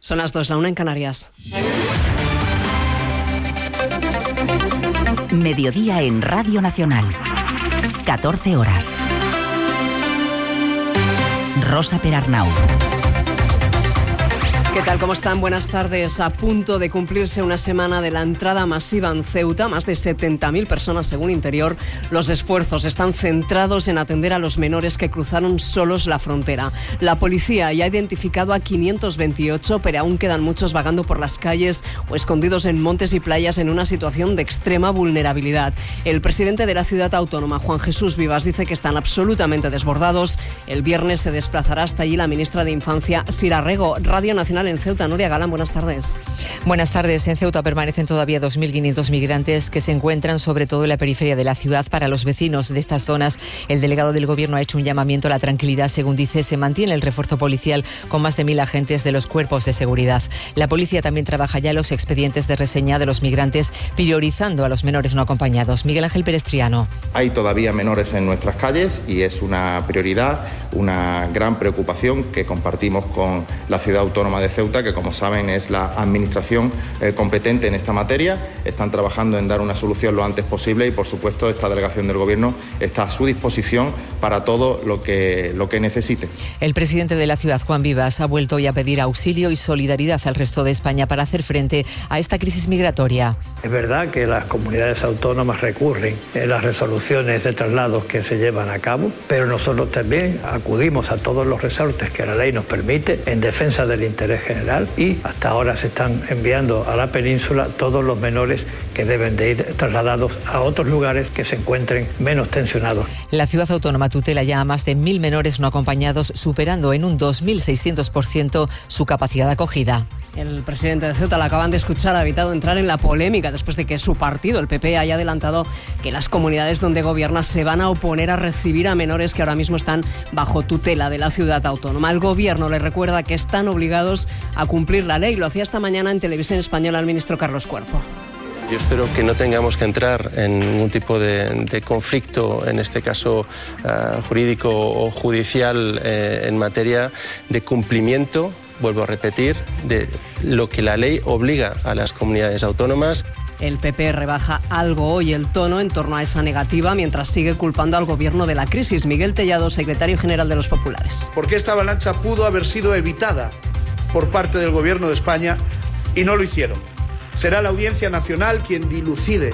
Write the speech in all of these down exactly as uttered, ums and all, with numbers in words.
Son las dos, la una en Canarias. Mediodía en Radio Nacional. catorce horas. Rosa Perarnau. ¿Qué tal? ¿Cómo están? Buenas tardes. A punto de cumplirse una semana de la entrada masiva en Ceuta, más de setenta mil personas según Interior. Los esfuerzos están centrados en atender a los menores que cruzaron solos la frontera. La policía ya ha identificado a quinientos veintiocho, pero aún quedan muchos vagando por las calles o escondidos en montes y playas en una situación de extrema vulnerabilidad. El presidente de la ciudad autónoma, Juan Jesús Vivas, dice que están absolutamente desbordados. El viernes se desplazará hasta allí la ministra de Infancia, Sira Rego. Radio Nacional en Ceuta. Nuria Galán, buenas tardes. Buenas tardes. En Ceuta permanecen todavía dos mil quinientos migrantes que se encuentran sobre todo en la periferia de la ciudad. Para los vecinos de estas zonas, el delegado del Gobierno ha hecho un llamamiento a la tranquilidad. Según dice, se mantiene el refuerzo policial con más de mil agentes de los cuerpos de seguridad. La policía también trabaja ya los expedientes de reseña de los migrantes, priorizando a los menores no acompañados. Miguel Ángel Pérez Triano. Hay todavía menores en nuestras calles y es una prioridad, una gran preocupación que compartimos con la ciudad autónoma de Ceuta, que como saben es la administración eh, competente en esta materia. Están trabajando en dar una solución lo antes posible y por supuesto esta delegación del Gobierno está a su disposición para todo lo que, lo que necesite. El presidente de la ciudad, Juan Vivas, ha vuelto hoy a pedir auxilio y solidaridad al resto de España para hacer frente a esta crisis migratoria. Es verdad que las comunidades autónomas recurren en las resoluciones de traslados que se llevan a cabo, pero nosotros también acudimos a todos los resortes que la ley nos permite en defensa del interés general y hasta ahora se están enviando a la península todos los menores que deben de ir trasladados a otros lugares que se encuentren menos tensionados. La ciudad autónoma tutela ya a más de mil menores no acompañados, superando en un dos mil seiscientos por ciento su capacidad de acogida. El presidente de Ceuta, la acaban de escuchar, ha evitado entrar en la polémica después de que su partido, el P P, haya adelantado que las comunidades donde gobierna se van a oponer a recibir a menores que ahora mismo están bajo tutela de la ciudad autónoma. El Gobierno le recuerda que están obligados a cumplir la ley. Lo hacía esta mañana en Televisión Española el ministro Carlos Cuerpo. Yo espero que no tengamos que entrar en ningún tipo de, de conflicto, en este caso uh, jurídico o judicial, eh, en materia de cumplimiento, vuelvo a repetir, de lo que la ley obliga a las comunidades autónomas. El P P rebaja algo hoy el tono en torno a esa negativa, mientras sigue culpando al Gobierno de la crisis. Miguel Tellado, secretario general de los Populares. Porque esta avalancha pudo haber sido evitada por parte del Gobierno de España y no lo hicieron. Será la Audiencia Nacional quien dilucide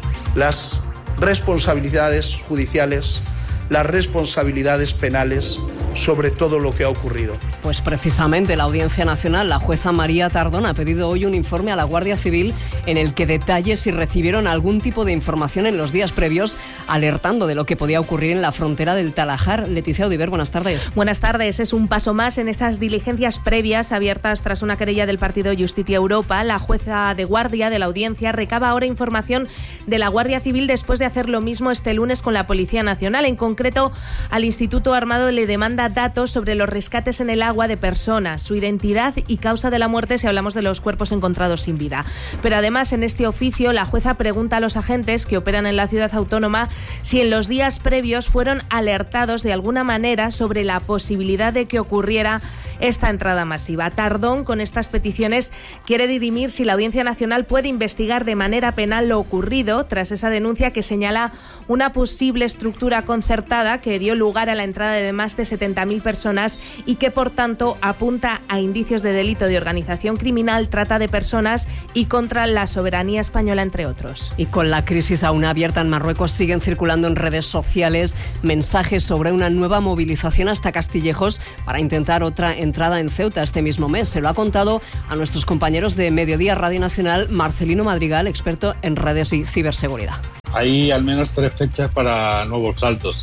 las responsabilidades judiciales, las responsabilidades penales sobre todo lo que ha ocurrido. Pues precisamente la Audiencia Nacional, la jueza María Tardón, ha pedido hoy un informe a la Guardia Civil en el que detalle si recibieron algún tipo de información en los días previos, alertando de lo que podía ocurrir en la frontera del Talajar. Leticia Odiver, buenas tardes. Buenas tardes. Es un paso más en estas diligencias previas abiertas tras una querella del partido Justicia Europa. La jueza de guardia de la audiencia recaba ahora información de la Guardia Civil después de hacer lo mismo este lunes con la Policía Nacional. En concreto, al Instituto Armado le demanda datos sobre los rescates en el agua de personas, su identidad y causa de la muerte si hablamos de los cuerpos encontrados sin vida. Pero además, en este oficio, la jueza pregunta a los agentes que operan en la ciudad autónoma si en los días previos fueron alertados de alguna manera sobre la posibilidad de que ocurriera esta entrada masiva. Tardón, con estas peticiones, quiere dirimir si la Audiencia Nacional puede investigar de manera penal lo ocurrido tras esa denuncia que señala una posible estructura concertada que dio lugar a la entrada de más de setenta mil personas y que, por tanto, apunta a indicios de delito de organización criminal, trata de personas y contra la soberanía española, entre otros. Y con la crisis aún abierta en Marruecos, siguen circulando en redes sociales mensajes sobre una nueva movilización hasta Castillejos para intentar otra entrada en Ceuta este mismo mes. Se lo ha contado a nuestros compañeros de Mediodía Radio Nacional Marcelino Madrigal, experto en redes y ciberseguridad. Hay al menos tres fechas para nuevos saltos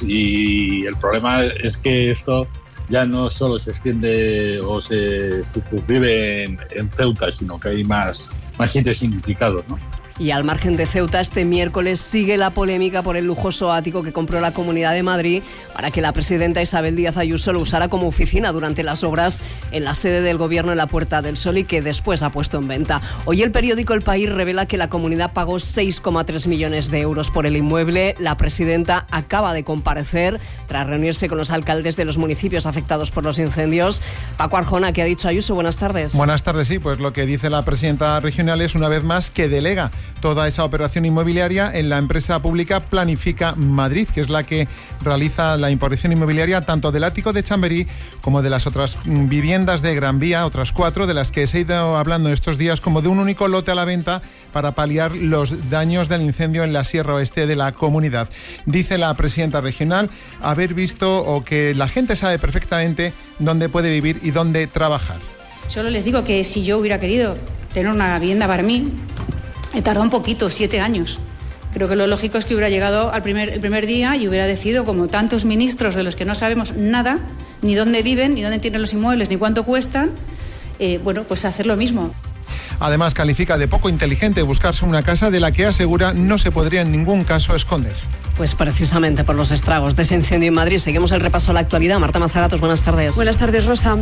y el problema es que esto ya no solo se extiende o se circunscribe en, en Ceuta, sino que hay más, más sitios implicados, ¿no? Y al margen de Ceuta, este miércoles sigue la polémica por el lujoso ático que compró la Comunidad de Madrid para que la presidenta Isabel Díaz Ayuso lo usara como oficina durante las obras en la sede del Gobierno en la Puerta del Sol y que después ha puesto en venta. Hoy el periódico El País revela que la comunidad pagó seis coma tres millones de euros por el inmueble. La presidenta acaba de comparecer tras reunirse con los alcaldes de los municipios afectados por los incendios. Paco Arjona, ¿qué ha dicho Ayuso? Buenas tardes. Buenas tardes, sí, pues lo que dice la presidenta regional es una vez más que delega toda esa operación inmobiliaria en la empresa pública Planifica Madrid, que es la que realiza la importación inmobiliaria tanto del ático de Chamberí como de las otras viviendas de Gran Vía, otras cuatro de las que se ha ido hablando estos días, como de un único lote a la venta para paliar los daños del incendio en la Sierra Oeste de la comunidad. Dice la presidenta regional haber visto o que la gente sabe perfectamente dónde puede vivir y dónde trabajar. Solo les digo que si yo hubiera querido tener una vivienda para mí, he tardado un poquito, siete años. Creo que lo lógico es que hubiera llegado al primer, el primer día y hubiera decidido, como tantos ministros de los que no sabemos nada, ni dónde viven, ni dónde tienen los inmuebles, ni cuánto cuestan, eh, bueno, pues hacer lo mismo. Además, califica de poco inteligente buscarse una casa de la que asegura no se podría en ningún caso esconder. Pues precisamente por los estragos de ese incendio en Madrid. Seguimos el repaso a la actualidad. Marta Mazagatos, buenas tardes. Buenas tardes, Rosa.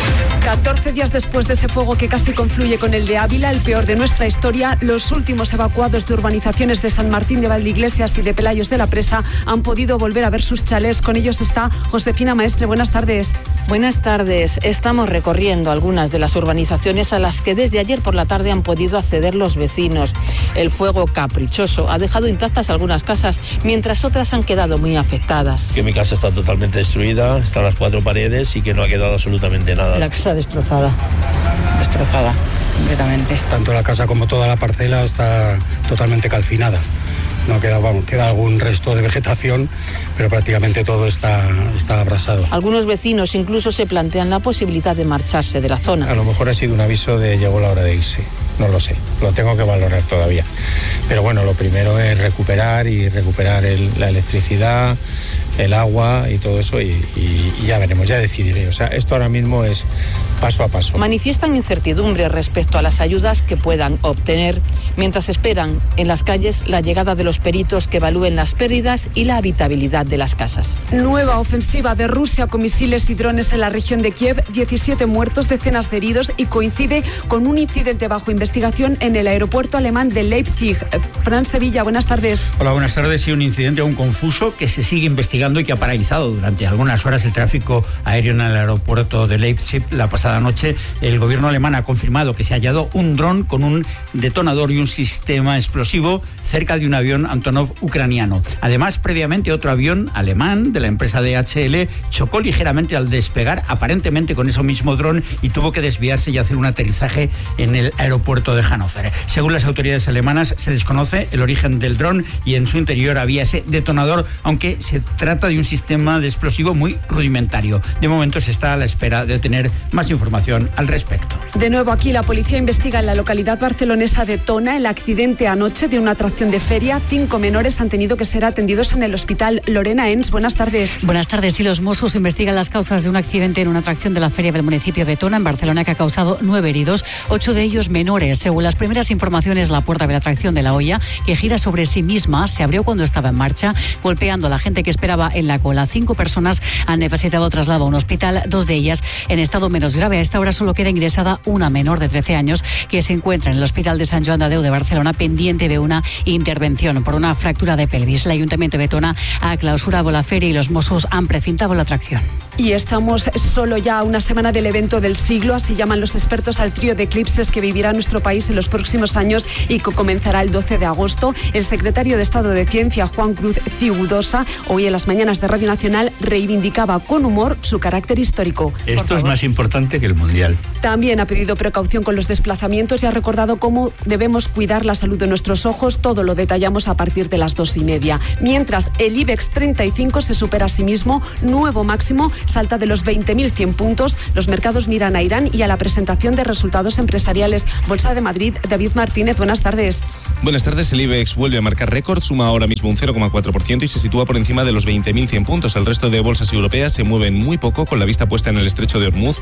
catorce días después de ese fuego que casi confluye con el de Ávila, el peor de nuestra historia, los últimos evacuados de urbanizaciones de San Martín de Valdeiglesias y de Pelayos de la Presa han podido volver a ver sus chalés. Con ellos está Josefina Maestre. Buenas tardes. Buenas tardes. Estamos recorriendo algunas de las urbanizaciones a las que desde ayer por la tarde han podido acceder los vecinos. El fuego caprichoso ha dejado intactas algunas casas, mientras otras han quedado muy afectadas. Que mi casa está totalmente destruida, están las cuatro paredes y que no ha quedado absolutamente nada. La casa destrozada, destrozada completamente. Tanto la casa como toda la parcela está totalmente calcinada. No queda, vamos, queda algún resto de vegetación, pero prácticamente todo está, está abrasado. Algunos vecinos incluso se plantean la posibilidad de marcharse de la zona. A lo mejor ha sido un aviso de llegó la hora de irse, no lo sé, lo tengo que valorar todavía. Pero bueno, lo primero es recuperar y recuperar el, la electricidad, el agua y todo eso y, y, y ya veremos, ya decidiré. O sea, esto ahora mismo es paso a paso. Manifiestan incertidumbre respecto a las ayudas que puedan obtener, mientras esperan en las calles la llegada de los peritos que evalúen las pérdidas y la habitabilidad de las casas. Nueva ofensiva de Rusia con misiles y drones en la región de Kiev, diecisiete muertos, decenas de heridos y coincide con un incidente bajo investigación en el aeropuerto alemán de Leipzig. Fran Sevilla, buenas tardes. Hola, buenas tardes. Sí, un incidente aún confuso que se sigue investigando y que ha paralizado durante algunas horas el tráfico aéreo en el aeropuerto de Leipzig. La pasada noche el gobierno alemán ha confirmado que se ha hallado un dron con un detonador y un sistema explosivo cerca de un avión Antonov ucraniano. Además, previamente otro avión alemán de la empresa D H L chocó ligeramente al despegar, aparentemente con ese mismo dron, y tuvo que desviarse y hacer un aterrizaje en el aeropuerto de Hannover. Según las autoridades alemanas, se desconoce el origen del dron y en su interior había ese detonador, aunque se trata de un sistema de explosivo muy rudimentario. De momento se está a la espera de tener más información al respecto. De nuevo aquí la policía investiga en la localidad barcelonesa de Tona el accidente anoche de una atracción de feria. Cinco menores han tenido que ser atendidos en el hospital. Lorena Ens, buenas tardes. Buenas tardes. Y los Mossos investigan las causas de un accidente en una atracción de la feria del municipio de Tona, en Barcelona, que ha causado nueve heridos, ocho de ellos menores. Según las primeras informaciones, la puerta de la atracción de la olla, que gira sobre sí misma, se abrió cuando estaba en marcha, golpeando a la gente que esperaba en la cola. Cinco personas han necesitado traslado a un hospital, dos de ellas en estado menos grave. A esta hora solo queda ingresada una menor de trece años que se encuentra en el Hospital de Sant Joan de Déu de Barcelona, pendiente de una intervención por una fractura de pelvis. El Ayuntamiento de Tona ha clausurado la feria y los Mossos han precintado la atracción. Y estamos solo ya a una semana del evento del siglo, así llaman los expertos al trío de eclipses que vivirá nuestro país en los próximos años y que comenzará el doce de agosto. El secretario de Estado de Ciencia, Juan Cruz Cigudosa, hoy en las mañanas de Radio Nacional reivindicaba con humor su carácter histórico. Esto es más importante que el Mundial. También ha pedido precaución con los desplazamientos y ha recordado cómo debemos cuidar la salud de nuestros ojos. Todo lo detallamos a partir de las dos y media. Mientras el IBEX treinta y cinco se supera a sí mismo, nuevo máximo, salta de los veinte mil cien puntos. Los mercados miran a Irán y a la presentación de resultados empresariales. Bolsa de Madrid, David Martínez, buenas tardes. Buenas tardes. El IBEX vuelve a marcar récord, suma ahora mismo un cero coma cuatro por ciento y se sitúa por encima de los veinte mil cien puntos. El resto de bolsas europeas se mueven muy poco, con la vista puesta en el estrecho de Hormuz. Hoy el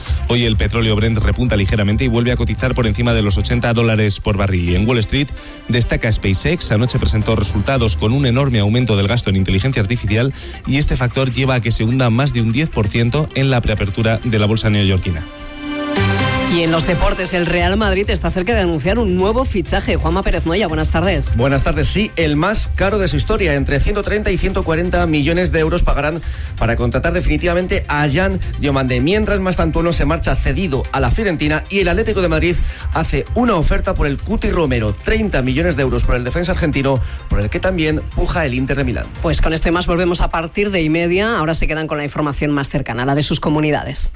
el petróleo Brent repunta ligeramente y vuelve a cotizar por encima de los ochenta dólares por barril. En Wall Street destaca SpaceX. Anoche presentó resultados con un enorme aumento del gasto en inteligencia artificial y este factor lleva a que se hunda más de un diez por ciento en la preapertura de la bolsa neoyorquina. Y en los deportes, el Real Madrid está cerca de anunciar un nuevo fichaje. Juanma Pérez Noya, buenas tardes. Buenas tardes, sí, el más caro de su historia. Entre ciento treinta y ciento cuarenta millones de euros pagarán para contratar definitivamente a Jan Diomande. Mientras Mastantuono se marcha cedido a la Fiorentina y el Atlético de Madrid hace una oferta por el Cuti Romero. treinta millones de euros por el defensa argentino, por el que también puja el Inter de Milán. Pues con este más volvemos a partir de y media. Ahora se quedan con la información más cercana, la de sus comunidades.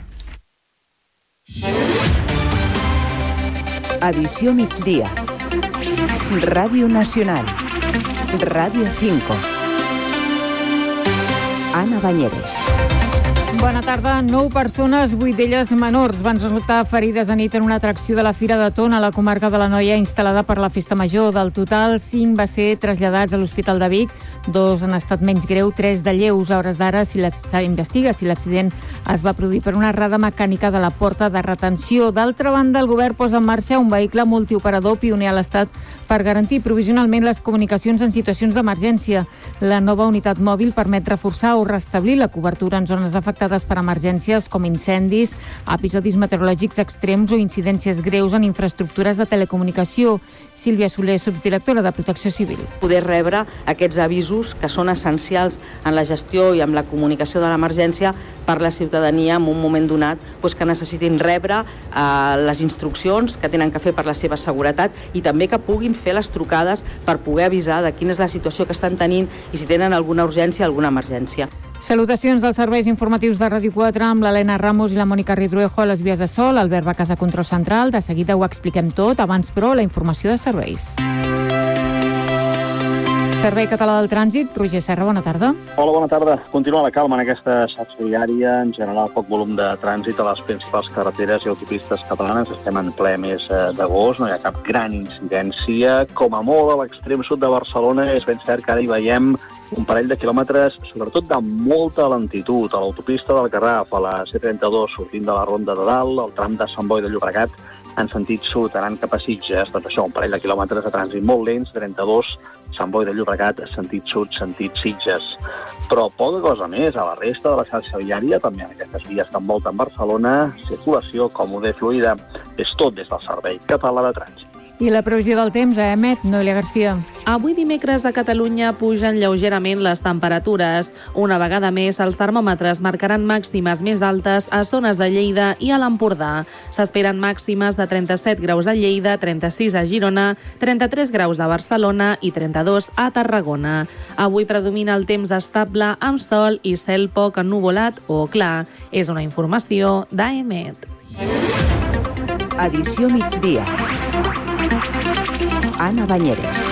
Edició migdia. Ràdio Nacional. Ràdio cinco. Anna Banyeres. Bona tarda. Nou persones, vuit d'elles menors, van resultar ferides a nit en una atracció de la Fira de Tona, a la comarca de l'Anoia, instal·lada per la Festa Major. Del total, cinc va ser traslladats a l'Hospital de Vic, dos han estat menys greu, tres de lleus. A hores d'ara s'investiga si l'accident es va produir per una errada mecànica de la porta de retenció. D'altra banda, el govern posa en marxa un vehicle multioperador pioner a l'Estat per garantir provisionalment les comunicacions en situacions d'emergència. La nova unitat mòbil permet reforçar o restablir la cobertura en zones afectades per emergències com incendis, episodis meteorològics extrems o incidències greus en infraestructures de telecomunicació. Sílvia Soler, subdirectora de Protecció Civil. Poder rebre aquests avisos que són essencials en la gestió i en la comunicació de l'emergència per la ciutadania en un moment donat doncs que necessitin rebre eh, les instruccions que tenen que fer per la seva seguretat i també que puguin fer les trucades per poder avisar de quina és la situació que estan tenint i si tenen alguna urgència, alguna emergència. Salutacions dels serveis informatius de Ràdio quatre amb l'Helena Ramos i la Mònica Ridruejo a les vies de sol, Albert Bacàs a control central. De seguida ho expliquem tot, abans però la informació de serveis. Servei Català del Trànsit, Roger Serra, bona tarda. Hola, bona tarda. Continua la calma en aquesta xarxa viària, en general poc volum de trànsit a les principals carreteres i autopistes catalanes. Estem en ple mes d'agost, no hi ha cap gran incidència. Com a molt a l'extrem sud de Barcelona és ben cert que ara hi veiem un parell de quilòmetres, sobretot de molta lentitud, a l'autopista del Garraf, a la C trenta-dos, sortint de la Ronda de Dalt, al tram de Sant Boi de Llobregat, en sentit sud, anant cap a Sitges, doncs això, un parell de quilòmetres de trànsit molt lents, trenta-dos, Sant Boi de Llobregat, sentit sud, sentit Sitges. Però poca cosa més, a la resta de la xarxa viària, també en aquestes vies que envolten Barcelona, circulació còmoda i fluida. És tot des del Servei Català de Trànsit. I la previsió del temps a Emet, Noelia Garcia. Avui dimecres a Catalunya pugen lleugerament les temperatures. Una vegada més, els termòmetres marcaran màximes més altes a zones de Lleida i a l'Empordà. S'esperen màximes de trenta-set graus a Lleida, trenta-sis a Girona, trenta-tres graus a Barcelona i trenta-dos a Tarragona. Avui predomina el temps estable amb sol i cel poc ennuvolat o clar. És una informació d'A M E T. Edició migdia. Anna Banyeres.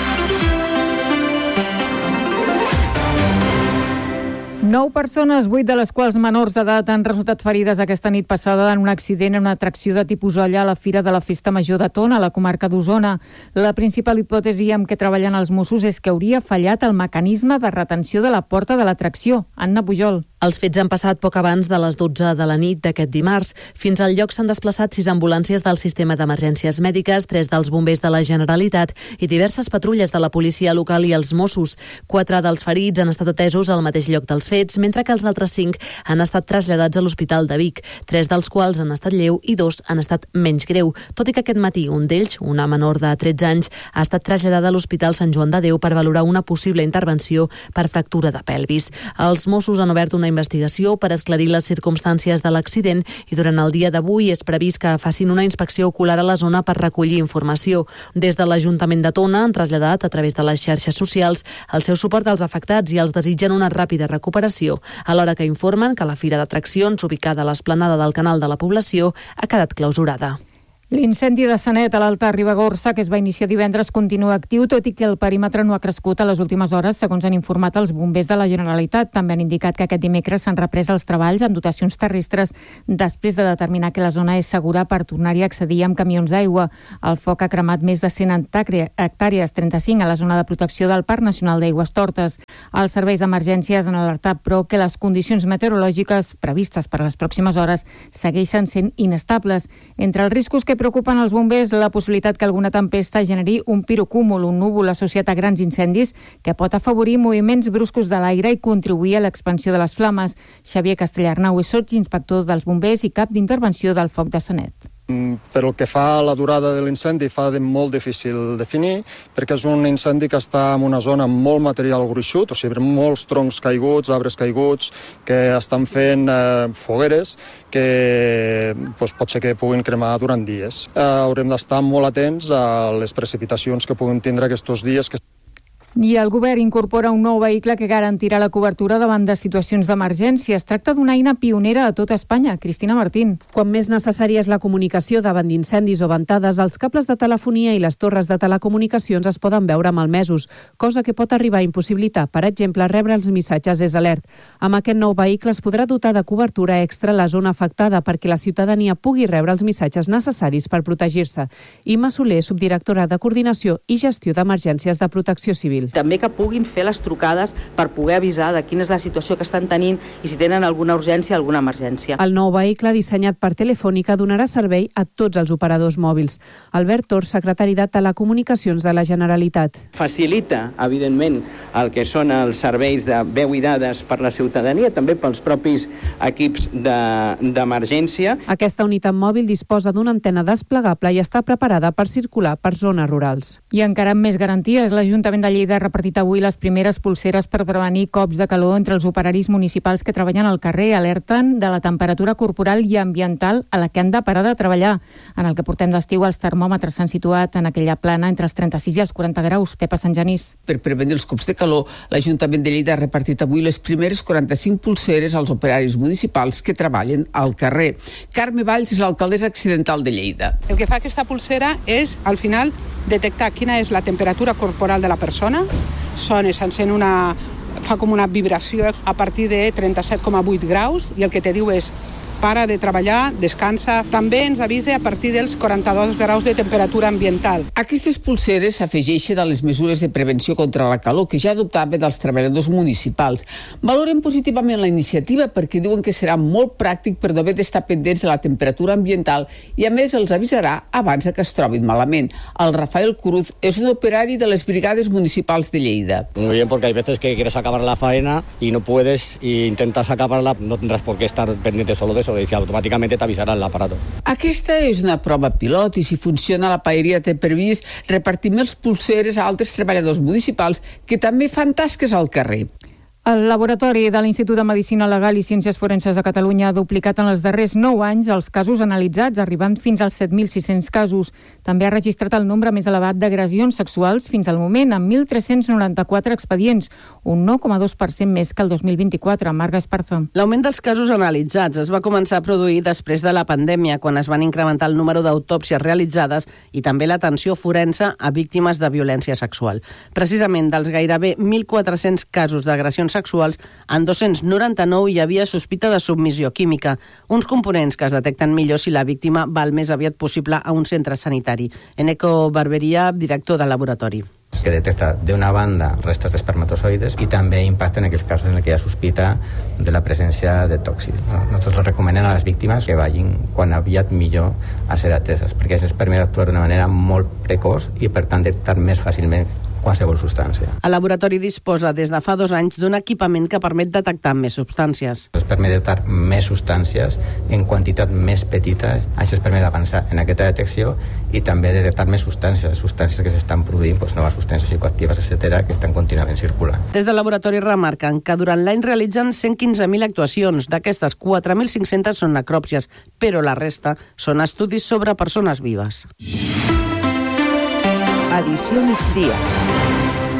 Nou persones, vuit de les quals menors d'edat, han resultat ferides aquesta nit passada en un accident en una atracció de tipus olla a la Fira de la Festa Major de Tona, a la comarca d'Osona. La principal hipòtesi amb què treballen els Mossos és que hauria fallat el mecanisme de retenció de la porta de l'atracció. Anna Pujol. Els fets han passat poc abans de les dotze de la nit d'aquest dimarts. Fins al lloc s'han desplaçat sis ambulàncies del sistema d'emergències mèdiques, tres dels bombers de la Generalitat i diverses patrulles de la policia local i els Mossos. Quatre dels ferits han estat atesos al mateix lloc dels fets, mentre que els altres cinc han estat traslladats a l'Hospital de Vic, tres dels quals han estat lleu i dos han estat menys greu, tot i que aquest matí un d'ells, una menor de tretze anys, ha estat traslladada a l'Hospital Sant Joan de Déu per valorar una possible intervenció per fractura de pelvis. Els Mossos han obert una investigació per esclarir les circumstàncies de l'accident i durant el dia d'avui és previst que facin una inspecció ocular a la zona per recollir informació. Des de l'Ajuntament de Tona han traslladat a través de les xarxes socials el seu suport als afectats i els desitgen una ràpida recuperació, alhora que informen que la fira d'atraccions ubicada a l'esplanada del Canal de la Població ha quedat clausurada. L'incendi de Sanet a l'Alta Ribagorça, que es va iniciar divendres, continua actiu, tot i que el perímetre no ha crescut a les últimes hores, segons han informat els bombers de la Generalitat. També han indicat que aquest dimecres s'han reprès els treballs amb dotacions terrestres després de determinar que la zona és segura per tornar-hi a accedir amb camions d'aigua. El foc ha cremat més de cent hectàrees, trenta-cinc a la zona de protecció del Parc Nacional d'Aigües Tortes. Els serveis d'emergències han alertat, però, que les condicions meteorològiques previstes per a les pròximes hores segueixen sent inestables. Entre els riscos que preocupen els bombers, la possibilitat que alguna tempesta generi un pirocúmul, un núvol associat a grans incendis que pot afavorir moviments bruscos de l'aire i contribuir a l'expansió de les flames. Xavier Castellarnau és sotsinspector dels bombers i cap d'intervenció del foc de Sanet. Per el que fa a la durada de l'incendi, fa de molt difícil definir, perquè és un incendi que està en una zona amb molt material gruixut, o sigui, molts troncs caiguts, arbres caiguts, que estan fent eh, fogueres que doncs, pot ser que puguin cremar durant dies. Eh, haurem d'estar molt atents a les precipitacions que puguin tindre aquests dies. Que... I el govern incorpora un nou vehicle que garantirà la cobertura davant de situacions d'emergència. Es tracta d'una eina pionera a tota Espanya. Cristina Martín. Quan més necessària és la comunicació davant d'incendis o ventades, els cables de telefonia i les torres de telecomunicacions es poden veure malmesos, cosa que pot arribar a impossibilitar, per exemple, rebre els missatges S Alert. Amb aquest nou vehicle es podrà dotar de cobertura extra la zona afectada perquè la ciutadania pugui rebre els missatges necessaris per protegir-se. Imma Soler, subdirectora de Coordinació i Gestió d'Emergències de Protecció Civil. També que puguin fer les trucades per poder avisar de quina és la situació que estan tenint i si tenen alguna urgència, alguna emergència. El nou vehicle dissenyat per Telefònica donarà servei a tots els operadors mòbils. Albert Tor, secretari de Telecomunicacions de la Generalitat. Facilita, evidentment, el que són els serveis de veu i dades per la ciutadania, també pels propis equips d'emergència. De, Aquesta unitat mòbil disposa d'una antena desplegable i està preparada per circular per zones rurals. I encara amb més garanties, l'Ajuntament de Lleida ha repartit avui les primeres pulseres per prevenir cops de calor entre els operaris municipals que treballen al carrer. Alerten de la temperatura corporal i ambiental a la que han de parar de treballar. En el que portem d'estiu, els termòmetres s'han situat en aquella plana entre els trenta-sis i els quaranta graus. Pepa Sant Genís. Per prevenir els cops de calor, l'Ajuntament de Lleida ha repartit avui les primeres quaranta-cinc pulseres als operaris municipals que treballen al carrer. Carme Valls és l'alcaldessa accidental de Lleida. El que fa aquesta pulsera és, al final, detectar quina és la temperatura corporal de la persona. Sona, s'encén una... fa com una vibració a partir de trenta-set coma vuit graus i el que te diu és para de treballar, descansa. També ens avisa a partir dels quaranta-dos graus de temperatura ambiental. Aquestes pulseres s'afegeixen a les mesures de prevenció contra la calor que ja adoptaven els treballadors municipals. Valoren positivament la iniciativa perquè diuen que serà molt pràctic per no haver d'estar pendents de la temperatura ambiental i a més els avisarà abans que es trobin malament. El Rafael Cruz és un operari de les brigades municipals de Lleida. Muy bien, porque hay veces que quieres acabar la faena y no puedes e intentas acabarla, no tendrás por qué estar pendiente solo de eso. I automàticament t'avisarà l'aparato. Aquesta és una prova pilot i si funciona la paeria té previst repartir els pulseres a altres treballadors municipals que també fan tasques al carrer. El laboratori de l'Institut de Medicina Legal i Ciències Forenses de Catalunya ha duplicat en els darrers nou anys els casos analitzats, arribant fins als set mil sis-cents casos. També ha registrat el nombre més elevat d'agressions sexuals fins al moment, amb mil tres-cents noranta-quatre expedients, un nou coma dos per cent més que el dos mil vint-i-quatre. Marga Esparza. L'augment dels casos analitzats es va començar a produir després de la pandèmia, quan es van incrementar el número d'autòpsies realitzades i també l'atenció forense a víctimes de violència sexual. Precisament dels gairebé mil quatre-cents casos d'agressions sexuals, en dos-cents noranta-nou hi havia sospita de submissió química, uns components que es detecten millor si la víctima va el més aviat possible a un centre sanitari. Eneco Barberia, director del laboratori. Que detecta d'una banda restes d'espermatozoides i també impacta en aquells casos en què hi ha sospita de la presència de tòxics. Nosaltres recomanem a les víctimes que vagin quan aviat millor a ser ateses, perquè això es permet actuar d'una manera molt precoç i per tant detectar més fàcilment qualsevol substància. El laboratori disposa des de fa dos anys d'un equipament que permet detectar més substàncies. Es permet detectar més substàncies en quantitat més petites. Això es permet avançar en aquesta detecció i també detectar més substàncies, substàncies que s'estan produint, doncs, noves substàncies psicoactives, etcètera, que estan contínuament circulant. Des del laboratori remarquen que durant l'any realitzen cent quinze mil actuacions. D'aquestes, quatre mil cinc-centes són necròpsies, però la resta són estudis sobre persones vives. Edició migdia.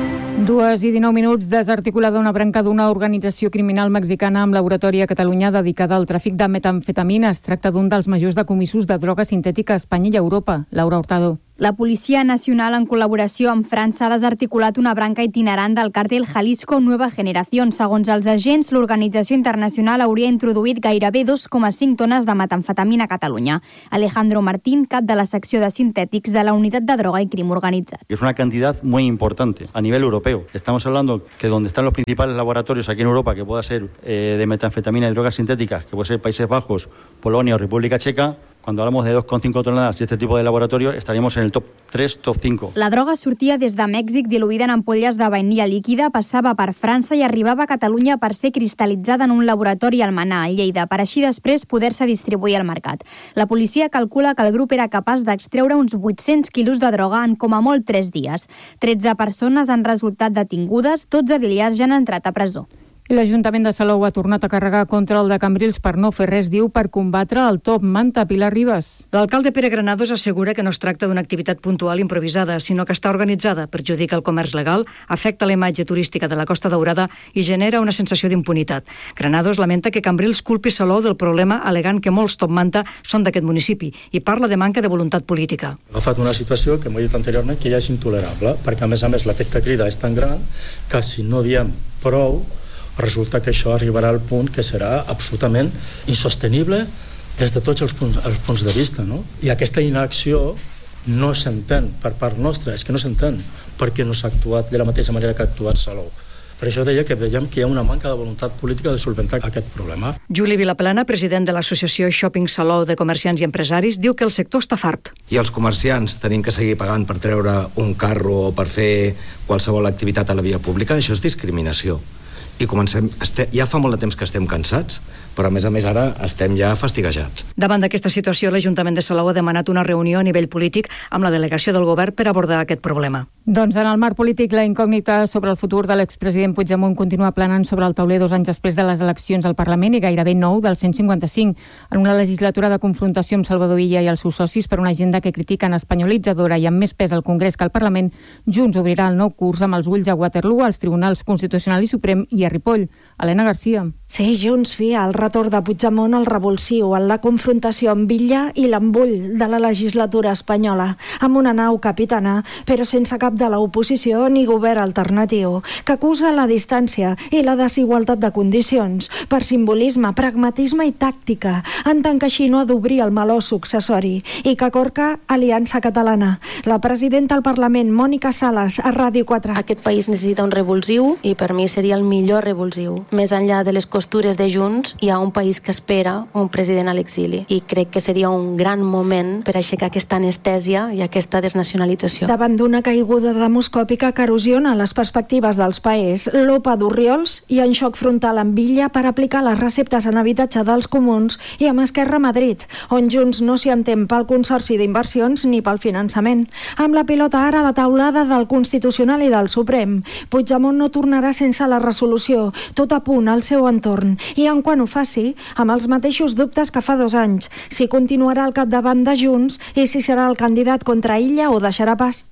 Dues i dinou minuts. Desarticulada una branca d'una organització criminal mexicana amb laboratori a Catalunya dedicada al tràfic de metamfetamina. Es tracta d'un dels majors decomissos de droga sintètica a Espanya i a Europa. Laura Hurtado. La Policia Nacional, en col·laboració amb França, ha desarticulat una branca itinerant del càrtel Jalisco Nueva Generación. Segons els agents, l'organització internacional hauria introduït gairebé dos coma cinc tones de metamfetamina a Catalunya. Alejandro Martín, cap de la secció de sintètics de la Unitat de Droga i Crim Organitzat. Es una cantidad muy importante a nivel europeo. Estamos hablando que donde están los principales laboratorios aquí en Europa, que pueda ser eh, de metanfetamina y drogas sintéticas, que puede ser Países Bajos, Polonia o República Checa. Cuando hablamos de dos coma cinco toneladas y este tipo de laboratorio, estaríamos en el top tres, top cinco. La droga sortia des de Mèxic diluïda en ampolles de vainilla líquida, passava per França i arribava a Catalunya per ser cristal·litzada en un laboratori al Manà, a Lleida, per així després poder-se distribuir al mercat. La policia calcula que el grup era capaç d'extreure uns vuit-cents quilos de droga en com a molt tres dies. tretze persones han resultat detingudes, dotze d'elles ja han entrat a presó. I l'Ajuntament de Salou ha tornat a carregar contra el de Cambrils per no fer res, diu, per combatre el top manta. Pilar Ribas. L'alcalde Pere Granados assegura que no es tracta d'una activitat puntual improvisada, sinó que està organitzada, perjudica el comerç legal, afecta la imatge turística de la Costa Daurada i genera una sensació d'impunitat. Granados lamenta que Cambrils culpi Salou del problema, alegant que molts top manta són d'aquest municipi i parla de manca de voluntat política. Ha agafat una situació que m'ho he dit anteriorment que ja és intolerable, perquè a més a més l'efecte crida és tan gran que si no diem prou resulta que això arribarà al punt que serà absolutament insostenible des de tots els punts, els punts de vista, no? I aquesta inacció no s'entén per part nostra, és que no s'entén perquè no s'ha actuat de la mateixa manera que ha actuat Salou. Per això deia que veiem que hi ha una manca de voluntat política de solventar aquest problema. Juli Vilaplana, president de l'associació Shopping Salou de Comerciants i Empresaris, diu que el sector està fart. I els comerciants tenim que seguir pagant per treure un carro o per fer qualsevol activitat a la via pública, això és discriminació. I comencem, este, ja fa molt de temps que estem cansats, però a més a més ara estem ja fastiguejats. Davant d'aquesta situació, l'Ajuntament de Salou ha demanat una reunió a nivell polític amb la delegació del govern per abordar aquest problema. Doncs en el marc polític, la incògnita sobre el futur de l'expresident Puigdemont continua planant sobre el tauler dos anys després de les eleccions al Parlament i gairebé nou del cent cinquanta-cinc. En una legislatura de confrontació amb Salvador Illa i els seus socis per una agenda que critiquen espanyolitzadora i amb més pes al Congrés que al Parlament, Junts obrirà el nou curs amb els ulls a Waterloo, als tribunals Constitucional i Suprem i a Ripoll. Helena Garcia. Sí, Junts fia el retorn de Puigdemont al revulsiu, en la confrontació amb Illa i l'embull de la legislatura espanyola, amb una nau capitana, però sense cap de l'oposició ni govern alternatiu, que acusa la distància i la desigualtat de condicions per simbolisme, pragmatisme i tàctica, en tant que així no ha d'obrir el meló successori, i que corca Aliança Catalana. La presidenta del Parlament, Mònica Sales, a Ràdio quatre. Aquest país necessita un revulsiu i per mi seria el millor revulsiu. Més enllà de les costures de Junts, hi ha un país que espera un president a l'exili i crec que seria un gran moment per aixecar aquesta anestèsia i aquesta desnacionalització. Davant d'una caiguda demoscòpica que erosiona les perspectives dels país, l'Opa d'Orriols i en xoc frontal amb Illa per aplicar les receptes en habitatge dels comuns i amb Esquerra a Madrid, on Junts no s'hi entén pel Consorci d'Inversions ni pel finançament. Amb la pilota ara a la taulada del Constitucional i del Suprem, Puigdemont no tornarà sense la resolució, tot a punt al seu entorn, i en quan ho faci, amb els mateixos dubtes que fa dos anys, si continuarà al capdavant de Junts i si serà el candidat contra Illa o deixarà pas.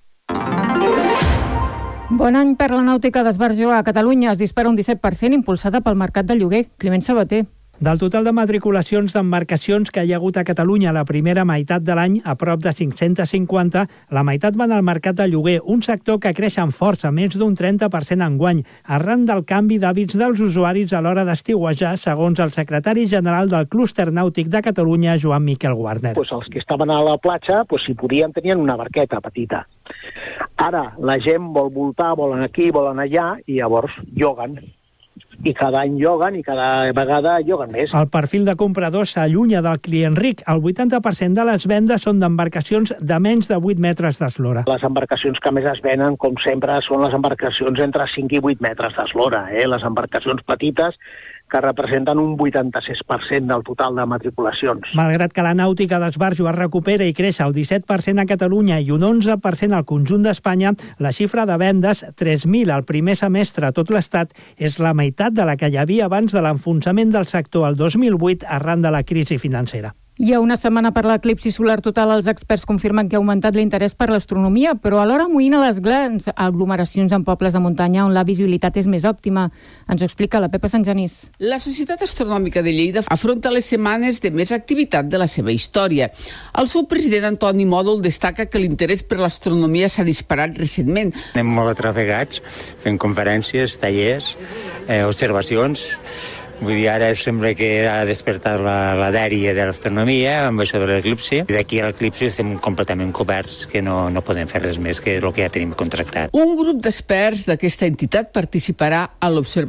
Bon any per la nàutica d'Esbarjo. A Catalunya es dispara un disset per cent impulsada pel mercat de lloguer. Climent Sabater. Del total de matriculacions d'embarcacions que hi ha hagut a Catalunya la primera meitat de l'any, a prop de cinc-centes cinquanta, la meitat van al mercat de lloguer, un sector que creix amb força, més d'un trenta per cent enguany, arran del canvi d'hàbits dels usuaris a l'hora d'estiuejar, segons el secretari general del Clúster Nàutic de Catalunya, Joan Miquel Guarner. Pues els que estaven a la platja, pues si podien, tenien una barqueta petita. Ara la gent vol voltar, volen aquí, volen allà, i llavors lloguen. I cada any lloguen i cada vegada lloguen més. El perfil de comprador s'allunya del client ric. El vuitanta per cent de les vendes són d'embarcacions de menys de vuit metres d'eslora. Les embarcacions que més es venen, com sempre, són les embarcacions entre cinc i vuit metres d'eslora. Eh? Les embarcacions petites que representen un vuitanta-sis per cent del total de matriculacions. Malgrat que la nàutica d'Esbarjo es recupera i creix el disset per cent a Catalunya i un onze per cent al conjunt d'Espanya, la xifra de vendes, tres mil al primer semestre a tot l'Estat, és la meitat de la que hi havia abans de l'enfonsament del sector el dos mil vuit arran de la crisi financera. Hi ha una setmana per l'eclipsi solar total. Els experts confirmen que ha augmentat l'interès per l'astronomia, però alhora amoïna les grans aglomeracions en pobles de muntanya on la visibilitat és més òptima. Ens ho explica la Pepa Sant Genís. La Societat Astronòmica de Lleida afronta les setmanes de més activitat de la seva història. El seu president, Antoni Mòdol, destaca que l'interès per l'astronomia s'ha disparat recentment. Anem molt atrafegats, fent conferències, tallers, eh, observacions. Vull dir, ara sembla que ha despertat la, la dèria de l'astronomia amb això de l'eclipsi. I d'aquí a l'eclipsi estem completament coberts, que no, no podem fer res més que el que ja tenim contractat. Un grup d'experts d'aquesta entitat participarà a l'observació